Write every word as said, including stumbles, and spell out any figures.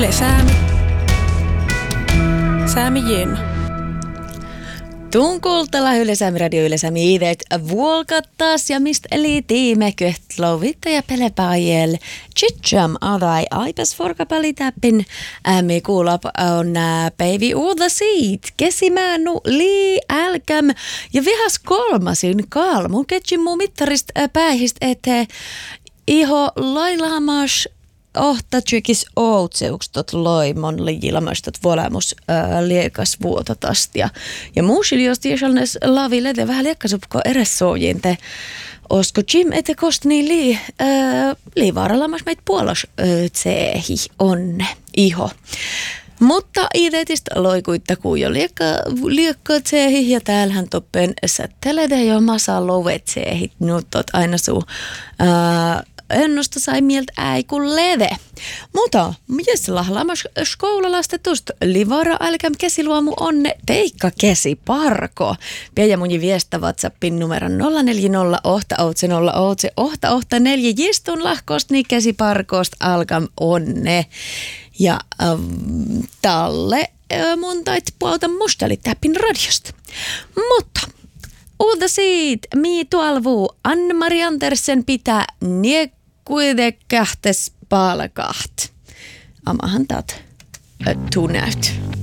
Yle Säämi. Säämi Jenna. Tuun kuultella Yle Säämi Radio Yle Säämi idet vuolkattas ja mistä eli tiime köhtlovitta ja pelepäijäl. Chicham adai aipas forkapalitäppin. Ämi kuulap on päivi uuda siit. Kesimäänu lii älkäm ja vihas kolmasin kalmu. Ketsin muu mittarist päihist ete iho lailamas ohta tjekis outseukstot loimon liilamastot volemus ää, liekas vuotatast. Ja, ja muusil jos tiesalnes lavi lede vähän liekkasupko eres soojinte. Osko Jim ete kost niin lii, ää, liivaaralamas meitä puolos ää, tseehi onne iho. Mutta idetistä loikuitta kuujo liekka, liekka tseehi ja täällähän toppen sättelede jo masa love tseehit. Nyt oot aina suu ää, ennosta sai mieltä äikun leve. Mutta mies lahlamas skoulalastetusta livara älkäm kesiluomu onne teikka kesi parko. Pia mun viestä WhatsAppin numeron nolla neljä nolla ohta outse nolla outse ohta ohta neljä jistun lahkost niin kesi parkost alkam onne. Ja ähm, talle äh, mun tait puolta mustali täppin radiosta. Mutta uuda siitä, mii tuolvuu Ann-Mari Andersen pitää niekkuide kähtes palkaht. Amahan taat äh, tunnäyt.